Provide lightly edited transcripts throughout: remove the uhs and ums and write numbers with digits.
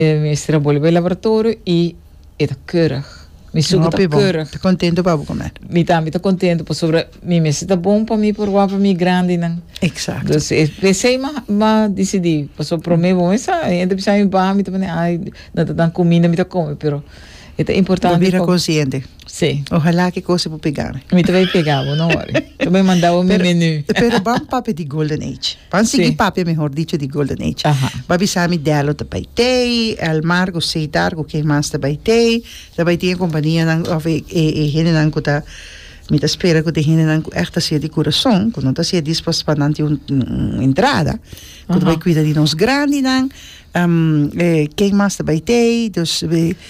Me trabalho no laboratório e é keurig. Me suco tá keurig. Tá contente para comer. Me tá contente por sobre me tá bom para mim por para mim grande não. Exato. Então pensei mas decidi, passou para mim bom essa ainda precisa me para mim também ai não tá comida me tá come, pero é importante. Vira consciente. Sim. Ojalá que coisa vou pegar. Me também pegava, não worry. Também mandava o meu menu. Pero vamos papo de Golden Age. Vamos seguir papo, melhor dito, de Golden Age. Babi sami delo da baitei, el margo seitar, o que mais da baitei a companhia, of hene nan kuta, me tá espera que hene nan echt assim de coração, quando não tá assim disposto para não ter entrada, quando vai cuidar de nós grande nan, quem mais da baitei, dus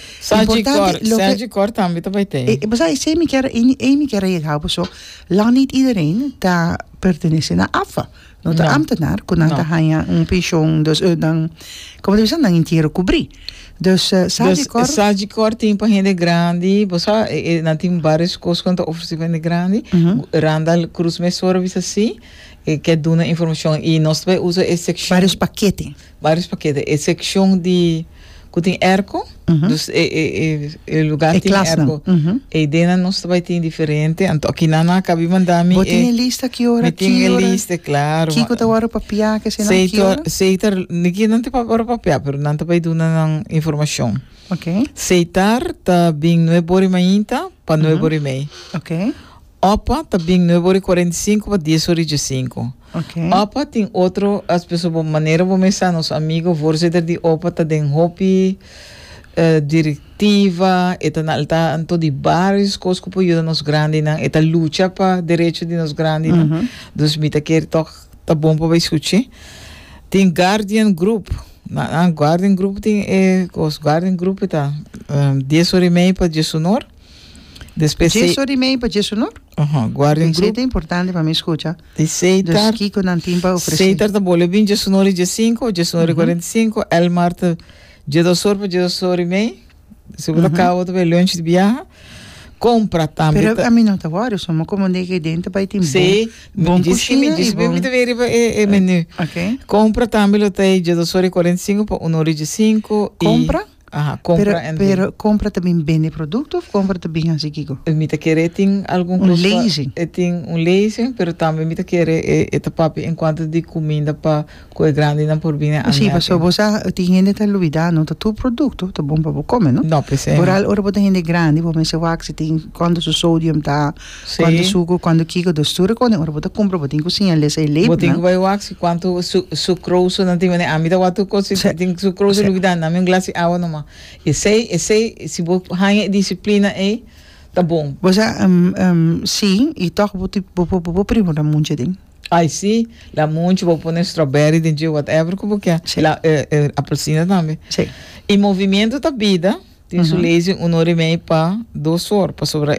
Sergi Cor também da baitei. Mas aí sei me quer ir helpen zo, lang niet iedereen daar pertenece na AFA. Não tá ambtenaar, quando não tá ganha pensioen, dus dan, como deve ser, não inteiro cobrir. Dus Sergi Cor tem para gente grande, você não tem várias coisas quando oferece para gente grande, Randall Cruz Mesora visa assim, que dá uma informação e nós também usa essa seção. Vários paquetes. A seção de que tem erco, dus lugar tem erco. E dentro nós também tem diferente. Então aqui na cabe mandar me. Tem lista que hora? Tem lista, claro. Que que tá hora papia que se não que Seitar, ninguém não tem hora papia, pero não também dá uma informação. Ok. Seitar tá bem 9h30 para 9h30. Ok. Opa tá bem 9h45 para 10h05. Okay. Opa tem outro, as pessoas de maneira vão começar, nosso amigo, voorzitter de Opa tá den hopi diretiva, eta na alta anto de vários coisas que ajuda nos grandes, eta luta para direito de nos grandes, dus mita quer toch tá bom para escutar. Tem Guardian Group, na Guardian Group tem os Guardian Group tá 10h30 para 10h. Depois 10h30 para 10h. Guardian Group. Isso é importante para me escutar. De Seitar. Kiko não tem para oferecer. Seitar tá bom, bem 10h e 10h05, 10h45, Elmar tá 10h para 10h30. Se você acaba também lunch de viagem. Compra também. Pero a mim não tá agora, só uma comandei que dentro para ter bom cozinha e bom. Diz ver o menu. Ok. Compra também tá 10h45 para 1h05 compra? Compra pero compra também bem produto ou compra também assim Kiko? Mita querer tem algum leasing. Tem leasing, pero também mita querer papi enquanto de comida para coisa grande não por vir a sim, mas só você tem gente tá luvidar, não tá tu produto, tá bom para comer, não? Não, pensei. Por ora bota gente grande, vou me wax tem quando o sódio tá, quando suco, quando Kiko dostura, quando ora bota compra, bota em cozinha, lê sei leite. Bota em vai wax quanto sucroso não tem, a mim dá quanto coisa tem sucroso luvidar, não me glass água não. Esse se você ganha disciplina aí, tá bom. Você sim, e toch vou primo muito ding. Ai sim, lá muito vou pôr strawberry dentro whatever como que é. Lá apelsina também. Sim. E movimento da vida, tem lazy 1h30 para 2h para sobre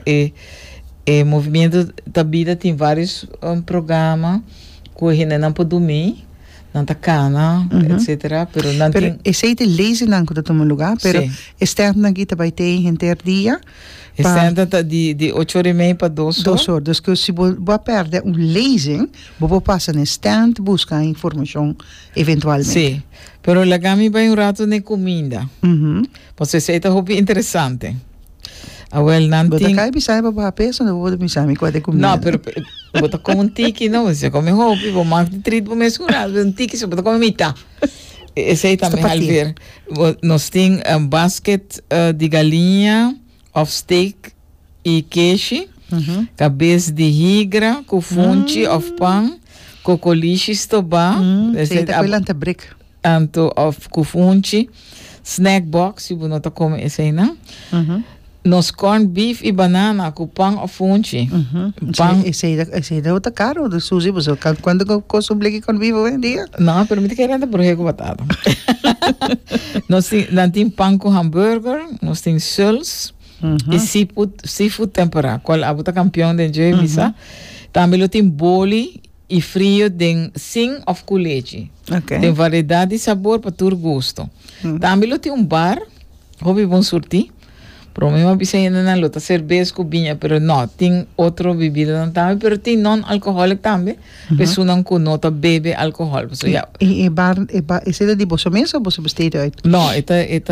movimento da vida tem vários programas que a gente não pode dormir. Não tá cana, etc. Pero não tem. Esse aí lezen não que toma lugar, pero stand na guita vai ter dia. Stand tá de 8h30 para 2h. 2h. Dus que se você perder lezen, você passa no stand buscar informação eventualmente. Sim. Pero lá gami vai rato na comida. Você sei tá hobby interessante. Well, não tem. Você cai bisai para peso, não vou bisai me quase comida. Não, pero bota como um tiki, não, você come hobby, vou mais de 30 por mês curado, um tiki você bota como mitad. Esse aí também vai ver. Nós tem basket de galinha, of steak e queijo, cabeça de higra, com fonte of pão, cocoliche estobá, esse aí tá colando brick. Anto of com fonte, snack box, se você não tá comendo esse aí, não? Nos corn beef e banana com pão ou fonte. Esse aí é caro, do Suzy, você quando consome corn beef hoje em dia? Não, permite que era por com batata. Nós temos pão com hambúrguer, nós temos suls e seafood temperado. Qual é o campeão de enjoy misa? Também tem boli e frio de sim of com leite. Tem variedade de sabor para todo gosto. Também tem bar, hobby bom sortir. Pero mismo pisando na lota cerveza com vinha, pero não, tem outro bebida também, pero tem non alcoholic também. Pessoa não com nota bebe álcool. So, bar, ese de boso mesmo ou boso besteed uit? No, esta